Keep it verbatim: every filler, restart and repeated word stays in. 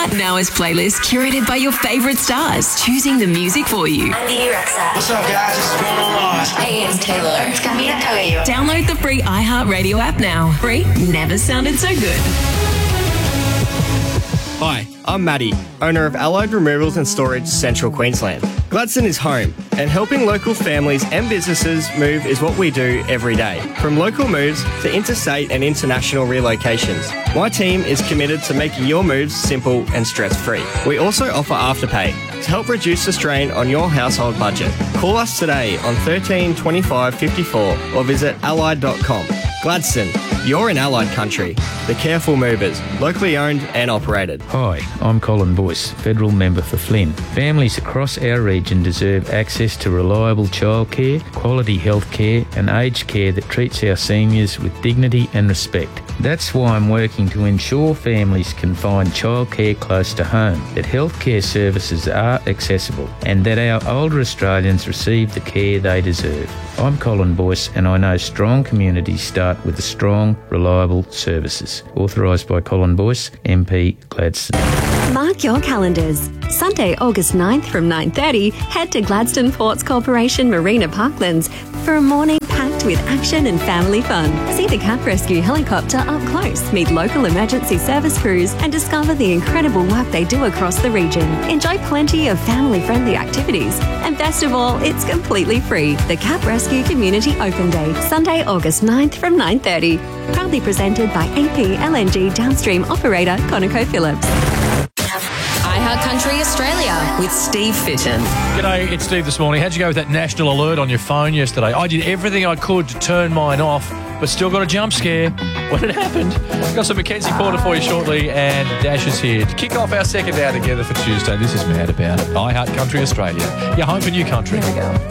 iHeart Now is playlist curated by your favourite stars, choosing the music for you. I'm Vivi Rexa. What's up, guys? This is Bruno Mars. Hey, it's Taylor. It's Camila Cabello. Download the free iHeart Radio app now. Free never sounded so good. Hi, I'm Matty, owner of Allied Removals and Storage, Central Queensland. Gladstone is home, and helping local families and businesses move is what we do every day. From local moves to interstate and international relocations, my team is committed to making your moves simple and stress-free. We also offer Afterpay to help reduce the strain on your household budget. Call us today on thirteen twenty-five fifty-four or visit allied dot com. Gladstone, you're in Allied country. The Careful Movers, locally owned and operated. Hi, I'm Colin Boyce, Federal Member for Flynn. Families across our region deserve access to reliable childcare, quality health care and aged care that treats our seniors with dignity and respect. That's why I'm working to ensure families can find childcare close to home, that healthcare services are accessible and that our older Australians receive the care they deserve. I'm Colin Boyce and I know strong communities start with the strong, reliable services. Authorised by Colin Boyce, M P Gladstone. Mark your calendars. Sunday, August ninth from nine thirty, head to Gladstone Ports Corporation Marina Parklands for a morning packed with action and family fun. See the Cap Rescue helicopter up close, meet local emergency service crews and discover the incredible work they do across the region. Enjoy plenty of family-friendly activities. And best of all, it's completely free. The Cap Rescue Community Open Day, Sunday, August ninth from nine thirty. Proudly presented by A P L N G downstream operator ConocoPhillips. iHeart Country Australia with Steve Fitton. G'day, it's Steve this morning. How'd you go with that national alert on your phone yesterday? I did everything I could to turn mine off, but still got a jump scare when it happened. Got some Mackenzie Porter for you shortly, and Dash is here to kick off our second hour together for Tuesday. This is Mad About It. iHeart Country Australia. Your home for new country. Here we go.